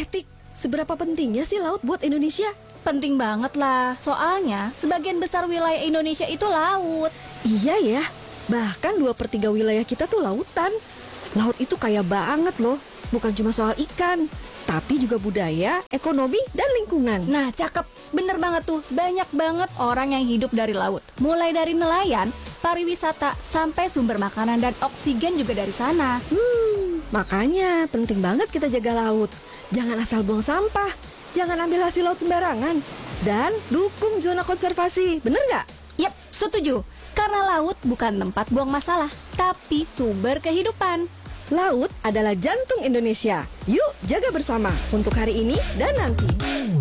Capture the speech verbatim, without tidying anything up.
Eh, Tik, seberapa pentingnya sih laut buat Indonesia? Penting banget lah, soalnya sebagian besar wilayah Indonesia itu laut. Iya ya, bahkan dua per tiga wilayah kita tuh lautan. Laut itu kaya banget loh, bukan cuma soal ikan, tapi juga budaya, ekonomi, dan lingkungan. Nah, cakep. Bener banget tuh, banyak banget orang yang hidup dari laut. Mulai dari nelayan, pariwisata, sampai sumber makanan dan oksigen juga dari sana. Hmm, makanya penting banget kita jaga laut. Jangan asal buang sampah, jangan ambil hasil laut sembarangan, dan dukung zona konservasi, bener nggak? Yap, setuju. Karena laut bukan tempat buang masalah, tapi sumber kehidupan. Laut adalah jantung Indonesia. Yuk jaga bersama untuk hari ini dan nanti.